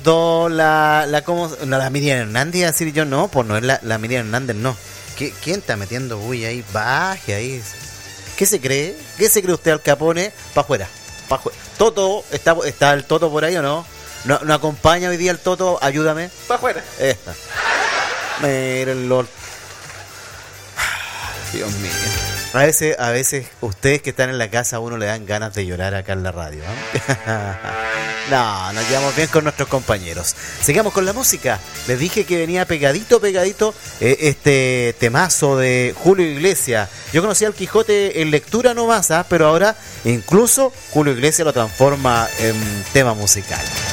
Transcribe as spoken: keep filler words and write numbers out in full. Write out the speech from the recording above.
La, la, ¿cómo? No, la Miriam Hernández, a decir yo, no, pues no es la, la Miriam Hernández, no. ¿Qué, ¿Quién está metiendo bulla ahí? Baje ahí. ¿Qué se cree? ¿Qué se cree usted, Al Capone? Pa' afuera, pa' afuera. Toto, ¿está, ¿está el Toto por ahí o no? ¿No, no acompaña hoy día el Toto? Ayúdame. Pa' afuera. Esta. Mírenlo. Dios mío. A veces, a veces, ustedes que están en la casa, a uno le dan ganas de llorar acá en la radio, ¿eh? No, nos llevamos bien con nuestros compañeros. Sigamos con la música. Les dije que venía pegadito, pegadito eh, este temazo de Julio Iglesias. Yo conocía al Quijote en lectura nomás, ¿eh? Pero ahora incluso Julio Iglesias lo transforma en tema musical.